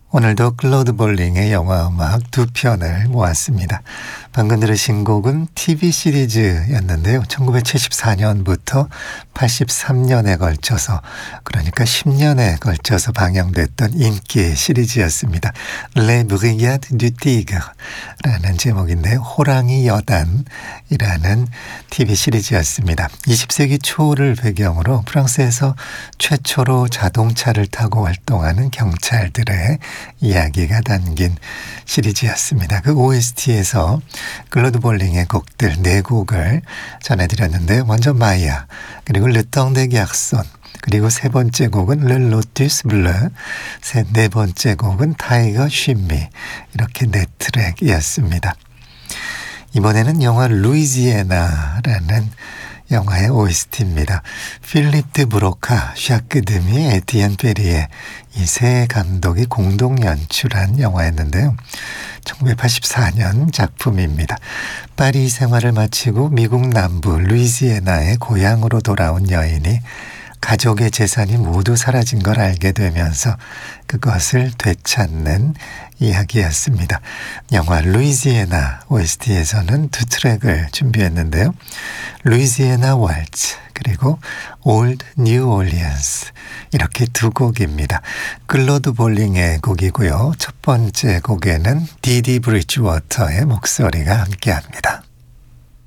오늘도 클로드 볼링의 영화 음악 두 편을 모았습니다. 방금 들으신 곡은 TV 시리즈였는데요. 1974년부터 83년에 걸쳐서, 그러니까 10년에 걸쳐서 방영됐던 인기 시리즈였습니다. Les Brigades du Tigre라는 제목인데요. 호랑이 여단이라는 TV 시리즈였습니다. 20세기 초를 배경으로 프랑스에서 최초로 자동차를 타고 활동하는 경찰들의 이야기가 담긴 시리즈였습니다. 그 OST에서 클로드 볼링의 곡들 4곡을 전해드렸는데요. 먼저 마야, 그리고 르탕 데 갸르손, 그리고 세 번째 곡은 르 로투스 블루, 네 번째 곡은 타이거 쉼미, 이렇게 4트랙이었습니다. 이번에는 영화 루이지애나라는 영화의 OST입니다. 필립 드 브로카, 샤크 드미, 에티엔 페리에 이 세 감독이 공동 연출한 영화였는데요. 1984년 작품입니다. 파리 생활을 마치고 미국 남부 루이지애나의 고향으로 돌아온 여인이 가족의 재산이 모두 사라진 걸 알게 되면서 그것을 되찾는 이야기였습니다. 영화 루이지애나 OST에서는 2트랙을 준비했는데요. 루이지애나 월츠, 그리고 올드 뉴 올리언스, 이렇게 2곡입니다. 클로드 볼링의 곡이고요. 첫 번째 곡에는 디디 브리지워터의 목소리가 함께합니다.